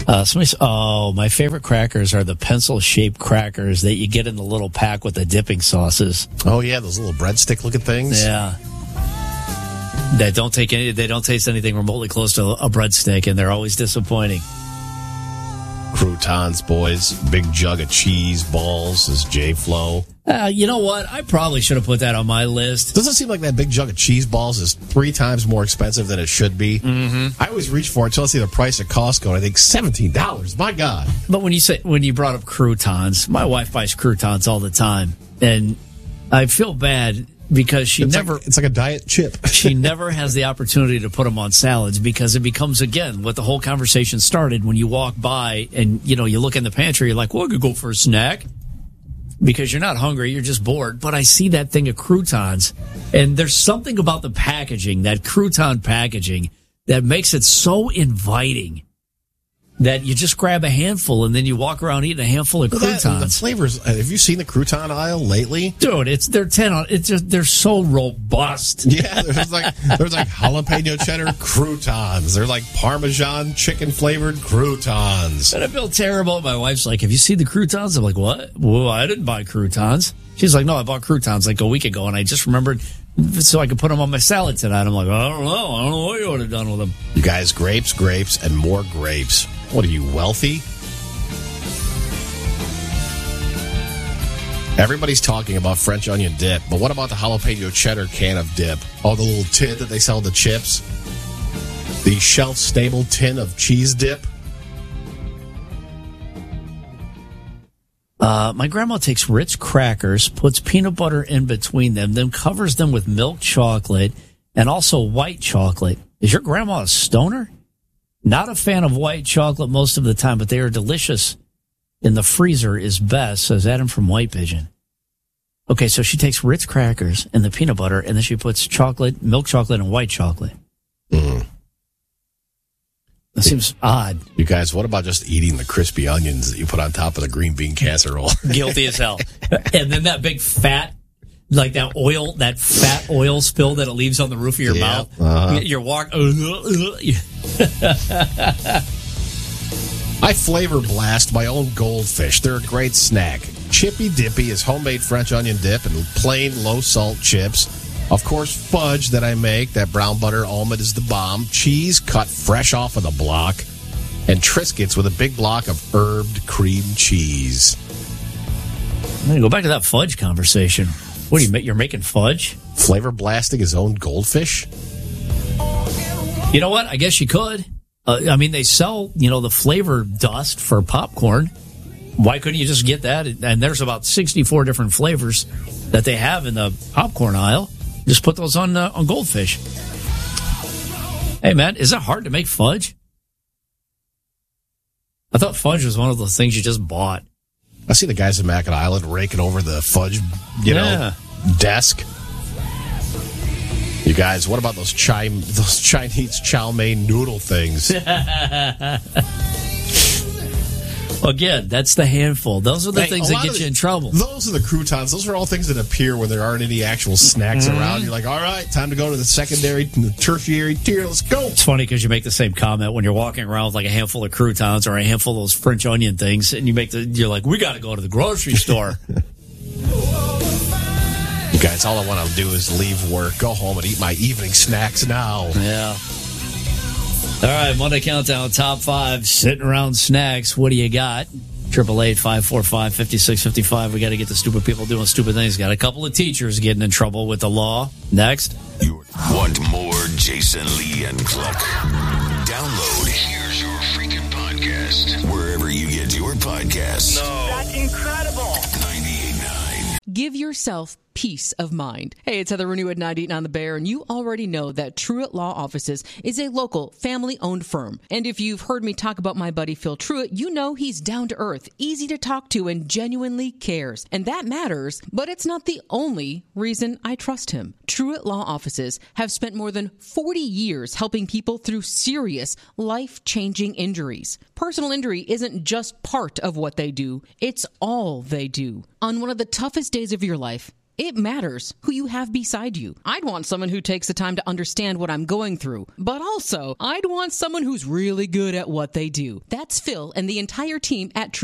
My favorite crackers are the pencil-shaped crackers that you get in the little pack with the dipping sauces. Oh yeah, those little breadstick-looking things. Yeah, they don't taste anything remotely close to a breadstick, and they're always disappointing. Croutons, boys. Big jug of cheese balls is J-Flo. You know what? I probably should have put that on my list. Doesn't it seem like that big jug of cheese balls is 3 times more expensive than it should be? Mm-hmm. I always reach for it until I see the price at Costco, and I think $17. My God! But when you brought up croutons, my wife buys croutons all the time, and I feel bad because it's like a diet chip. She never has the opportunity to put them on salads because it becomes, again, what the whole conversation started when you walk by and, you look in the pantry, you're like, well, I could go for a snack because you're not hungry, you're just bored. But I see that thing of croutons, and there's something about the packaging, that crouton packaging, that makes it so inviting that you just grab a handful and then you walk around eating a handful of croutons. The flavors. Have you seen the crouton aisle lately? Dude, they're 10 on. They're so robust. Yeah, there's like jalapeno cheddar croutons. They're like Parmesan chicken flavored croutons. And I feel terrible. My wife's like, "Have you seen the croutons?" I'm like, "What? Well, I didn't buy croutons." She's like, "No, I bought croutons like a week ago, and I just remembered so I could put them on my salad tonight." I'm like, I don't know what you would have done with them. You guys, grapes, and more grapes. What are you, wealthy? Everybody's talking about French onion dip, but what about the jalapeno cheddar can of dip? Oh, the little tin that they sell the chips? The shelf-stable tin of cheese dip? My grandma takes Ritz crackers, puts peanut butter in between them, then covers them with milk chocolate and also white chocolate. Is your grandma a stoner? Not a fan of white chocolate most of the time, but they are delicious. In the freezer is best, says Adam from White Pigeon. Okay, so she takes Ritz crackers and the peanut butter, and then she puts chocolate, milk chocolate, and white chocolate. Mm. That seems odd. You guys, what about just eating the crispy onions that you put on top of the green bean casserole? Guilty as hell. And then that big fat, like that fat oil spill that it leaves on the roof of your mouth. Uh-huh. You're walking. I flavor blast my own goldfish. They're a great snack. Chippy Dippy is homemade French onion dip and plain low-salt chips. Of course, fudge that I make, that brown butter almond is the bomb. Cheese cut fresh off of the block. And Triscuits with a big block of herbed cream cheese. I'm going to go back to that fudge conversation. What do you make? You're making fudge? Flavor blasting his own goldfish? You know what? I guess you could. They sell, the flavor dust for popcorn. Why couldn't you just get that? And there's about 64 different flavors that they have in the popcorn aisle. Just put those on goldfish. Hey, man, is it hard to make fudge? I thought fudge was one of those things you just bought. I see the guys in Mackinac Island raking over the fudge, desk. You guys, what about those Chinese chow mein noodle things? Again, that's the handful. Those are the things that get you in trouble. Those are the croutons. Those are all things that appear when there aren't any actual snacks around. You're like, all right, time to go to the secondary, the tertiary tier. Let's go. It's funny because you make the same comment when you're walking around with like a handful of croutons or a handful of those French onion things, and you're like, we got to go to the grocery store. You guys, all I want to do is leave work, go home, and eat my evening snacks now. Yeah. All right, Monday Countdown, top 5, sitting around snacks. What do you got? 888-545-5655. We got to get the stupid people doing stupid things. Got a couple of teachers getting in trouble with the law. Next. You want more Jason Lee and Cluck? Download Here's Your Freaking Podcast wherever you get your podcasts. No. That's incredible. 98.9. Give yourself peace of mind. Hey, it's Heather Rooney with 98 on the Bear, and you already know that Truett Law Offices is a local, family-owned firm. And if you've heard me talk about my buddy Phil Truett, you know he's down to earth, easy to talk to, and genuinely cares. And that matters, but it's not the only reason I trust him. Truett Law Offices have spent more than 40 years helping people through serious, life-changing injuries. Personal injury isn't just part of what they do, it's all they do. On one of the toughest days of your life, It matters who you have beside you. I'd want someone who takes the time to understand what I'm going through, but also I'd want someone who's really good at what they do. That's Phil and the entire team at True